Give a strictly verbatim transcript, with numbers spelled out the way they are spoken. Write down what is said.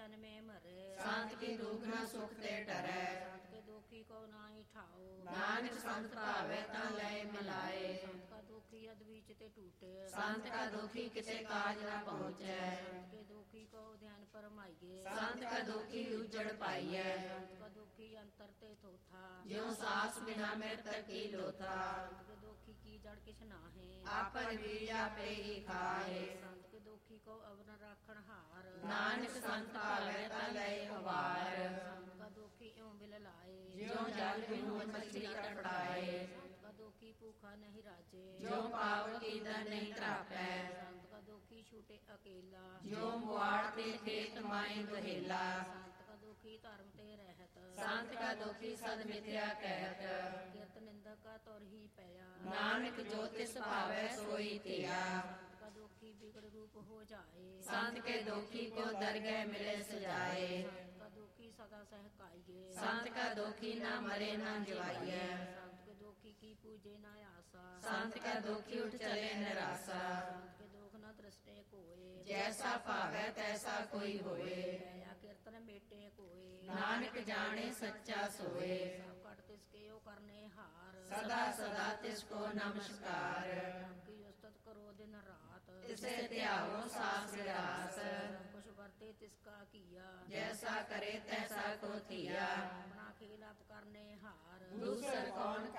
जन्मे मरे। संत की दुख न सुख ते डरै। संत के दुखी को नाई ठाओ। नानक संत भावे ता लय मिलाए। संत का दुखी अद्वीच ते टूटे। संत का दुखी किसे काज न पहुँचै। संत के दुखी को ध्यान परमाइए। संत का दुखी उजड़ पाइए। संत का दुखी अंतर ते थोथा। ज्यों सास बिना मृतक की लोथा। संत के दुखी की जड़ किछ नाहे। आपन बीज आपे ही खाए। संत के दुखी को अवन राखण हार। नानक संत भावे ता लय उबार। संत का दुखी यूं बिल लाए। ज्यों जल बिनु मछली तड़फड़ाए। संत का दुखी भूखा नहीं राजे। ज्यों पावक की दर नहीं त्रापै। संत का दुखी छूटे अकेला। ज्यों बुआड़ ते खेत माई दुहेला। संत का दुखी धर्म ते रहत। संत का दुखी सद मिथ्या कहत। किरत निंदक का तुर ही पया। नानक जो तिस भावै सोई तिया। संत का दुखी बिगड़ रूप हो जाए। संत के दुखी को दरगह मिले सजाए। संत का दुखी सदा सहकाइए। संत का दुखी न मरे न जवाइए। संत के दुखी की पूजे न आशा। संत का दुखी उठ चले निराशा। संत के दुख न दृष्टे कोय। जैसा भावै तैसा कोई होए। दया कीर्तन बेटे कोय। नानक जाने सच्चा सोए। सब कट तिसके ओ करने हार। सदा सदा तिसको नमस्कार। की उस्तत करो दिन रात। तिसे त्यागो सास विरास। सब कुछ वर्ते तिसका किया। जैसा करे तैसा को थिया। अपना खेल आप करने हार। दूसर कौन